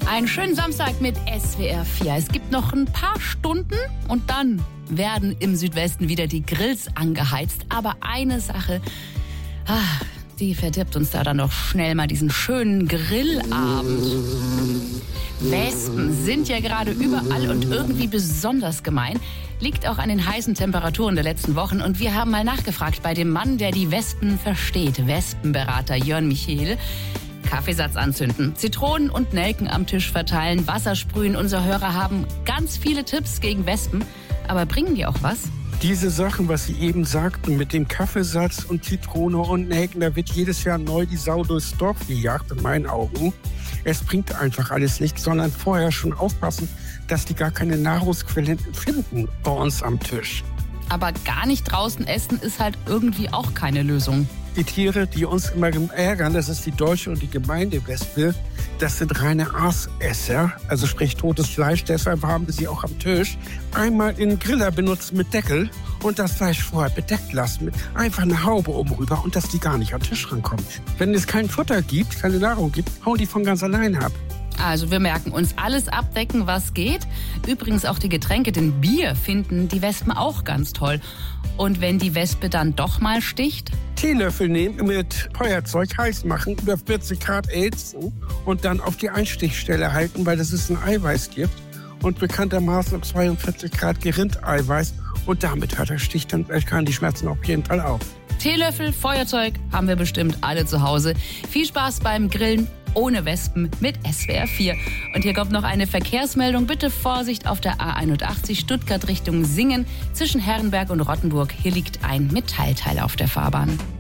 Einen schönen Samstag mit SWR 4. Es gibt noch ein paar Stunden und dann werden im Südwesten wieder die Grills angeheizt. Aber eine Sache, die verdirbt uns da dann doch schnell mal diesen schönen Grillabend. Wespen sind ja gerade überall und irgendwie besonders gemein. Liegt auch an den heißen Temperaturen der letzten Wochen. Und wir haben mal nachgefragt bei dem Mann, der die Wespen versteht, Wespenberater Jörn Michel. Kaffeesatz anzünden, Zitronen und Nelken am Tisch verteilen, Wasser sprühen. Unsere Hörer haben ganz viele Tipps gegen Wespen. Aber bringen die auch was? Diese Sachen, was Sie eben sagten, mit dem Kaffeesatz und Zitrone und Nelken, da wird jedes Jahr neu die Sau durchs Dorf gejagt, in meinen Augen. Es bringt einfach alles nichts, sondern vorher schon aufpassen, dass die gar keine Nahrungsquellen finden bei uns am Tisch. Aber gar nicht draußen essen ist halt irgendwie auch keine Lösung. Die Tiere, die uns immer ärgern, das ist die deutsche und die Gemeindewespe, das sind reine Aasesser, also sprich totes Fleisch. Deshalb haben wir sie auch am Tisch. Einmal in den Griller benutzen mit Deckel und das Fleisch vorher bedeckt lassen mit einfach eine Haube oben rüber und dass die gar nicht an den Tisch rankommen. Wenn es kein Futter gibt, keine Nahrung gibt, hauen die von ganz allein ab. Also wir merken uns, alles abdecken, was geht. Übrigens auch die Getränke, denn Bier finden die Wespen auch ganz toll. Und wenn die Wespe dann doch mal sticht? Teelöffel nehmen, mit Feuerzeug heiß machen, über 40 Grad erhitzen und dann auf die Einstichstelle halten, weil das ist ein Eiweißgift und bekanntermaßen ab 42 Grad Gerindeiweiß. Und damit hört der Stich, dann hören die Schmerzen auf jeden Fall auf. Teelöffel, Feuerzeug haben wir bestimmt alle zu Hause. Viel Spaß beim Grillen ohne Wespen mit SWR 4. Und hier kommt noch eine Verkehrsmeldung. Bitte Vorsicht auf der A81 Stuttgart Richtung Singen zwischen Herrenberg und Rottenburg. Hier liegt ein Metallteil auf der Fahrbahn.